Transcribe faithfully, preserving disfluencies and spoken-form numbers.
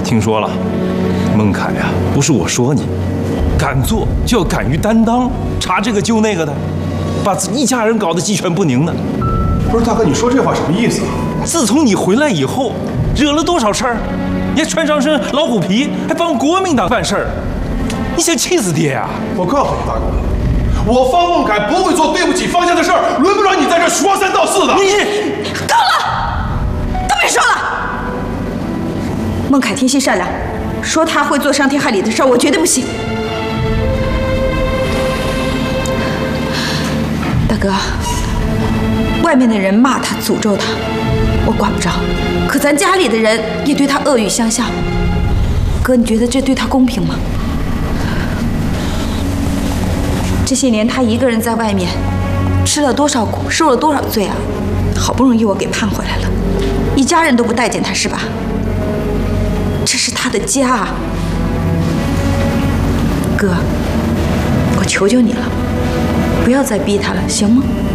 听说了，孟凯呀、啊，不是我说你，敢做就要敢于担当，查这个救那个的，把一家人搞得鸡犬不宁的。 不是大哥，你说这话什么意思啊？ 自从你回来以后，惹了多少事儿？你还穿上身老虎皮，还帮国民党办事儿，你想气死爹呀、啊？ 我告诉你，大哥，我方孟凯不会做对不起方家的事儿，轮不着你在这说三道四的。 你够了，都别说了。孟凯天性善良，说他会做伤天害理的事儿，我绝对不信。大哥，外面的人骂他、诅咒他，我管不着。可咱家里的人也对他恶语相向，哥，你觉得这对他公平吗？这些年他一个人在外面，吃了多少苦，受了多少罪啊！好不容易我给盼回来了，一家人都不待见他是吧？这是他的家啊！哥，我求求你了，不要再逼他了，行吗？